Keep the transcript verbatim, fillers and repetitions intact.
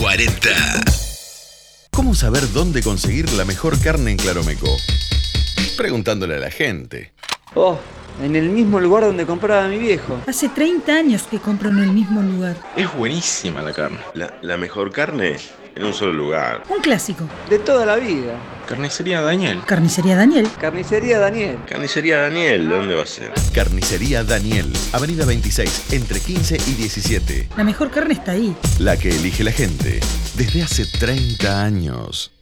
cuarenta. ¿Cómo saber dónde conseguir la mejor carne en Claromeco? Preguntándole a la gente. Oh, en el mismo lugar donde compraba mi viejo. Hace treinta años que compro en el mismo lugar. Es buenísima la carne. La, la mejor carne en un solo lugar. Un clásico. De toda la vida. Carnicería Daniel. Carnicería Daniel. Carnicería Daniel. Carnicería Daniel, ¿de dónde va a ser? Carnicería Daniel, Avenida veintiséis, entre quince y diecisiete. La mejor carne está ahí. La que elige la gente desde hace treinta años.